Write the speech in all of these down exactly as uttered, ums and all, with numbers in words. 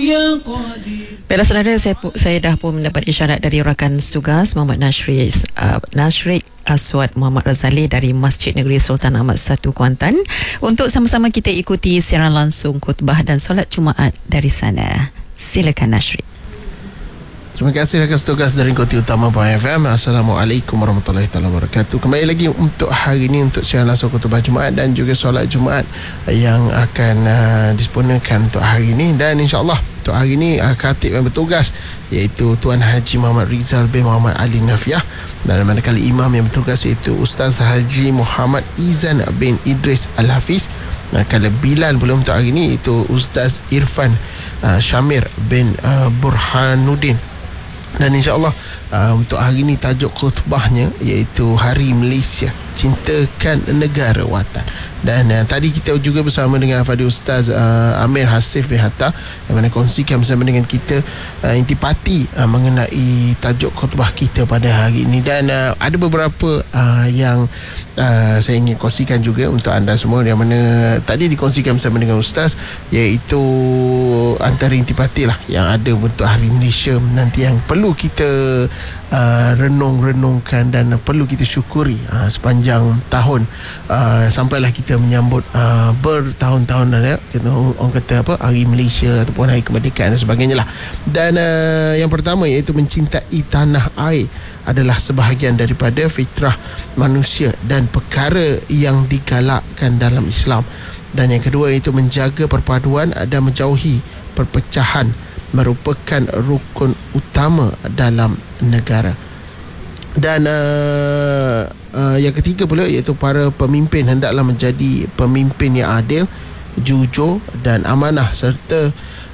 Baiklah saudara, saya, saya dah pun mendapat isyarat dari rakan tugas Muhammad Nashri uh, Nashri Aswad Muhammad Razali dari Masjid Negeri Sultan Ahmad satu Kuantan untuk sama-sama kita ikuti siaran langsung khutbah dan solat Jumaat dari sana. Silakan Nashri. Terima kasih rakan tugas dari Koti Utama Pahang F M. Assalamualaikum warahmatullahi wabarakatuh. Kembali lagi untuk hari ini untuk siaran langsung khutbah Jumaat dan juga solat Jumaat yang akan uh, disempurnakan untuk hari ini. Dan insya-Allah untuk hari ini uh, khatib yang bertugas iaitu Tuan Haji Muhammad Rizal bin Muhammad Ali Nafiah, dan manakala imam yang bertugas iaitu Ustaz Haji Muhammad Izan bin Idris Al-Hafiz. Manakala Bilal pula untuk hari ini itu Ustaz Irfan uh, Syamir bin uh, Burhanuddin. Dan insya-Allah uh, untuk hari ini tajuk khutbahnya iaitu Hari Malaysia, cintakan negara watan. Dan uh, tadi kita juga bersama dengan Fadil Ustaz uh, Amir Hasif bin Hatta yang mana kongsikan bersama dengan kita uh, intipati uh, mengenai tajuk khutbah kita pada hari ini. Dan uh, ada beberapa uh, yang uh, saya ingin kongsikan juga untuk anda semua, yang mana tadi dikongsikan bersama dengan Ustaz, iaitu antara intipati lah yang ada untuk Hari Malaysia nanti yang perlu kita uh, renung-renungkan dan perlu kita syukuri uh, sepanjang tahun uh, sampailah kita menyambut uh, bertahun-tahun ya, kita orang kata apa, Hari Malaysia ataupun Hari Kemerdekaan dan sebagainya lah. Dan uh, yang pertama iaitu mencintai tanah air adalah sebahagian daripada fitrah manusia dan perkara yang digalakkan dalam Islam. Dan yang kedua iaitu menjaga perpaduan dan menjauhi perpecahan merupakan rukun utama dalam negara. Dan uh, uh, yang ketiga pula iaitu para pemimpin hendaklah menjadi pemimpin yang adil, jujur dan amanah, serta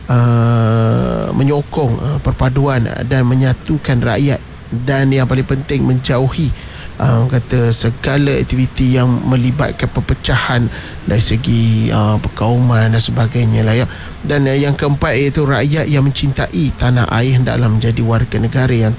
uh, menyokong uh, perpaduan dan menyatukan rakyat. Dan yang paling penting menjauhi uh, kata segala aktiviti yang melibatkan perpecahan dari segi uh, perkauman dan sebagainya lah ya. Dan uh, yang keempat iaitu rakyat yang mencintai tanah air hendaklah menjadi warga negara yang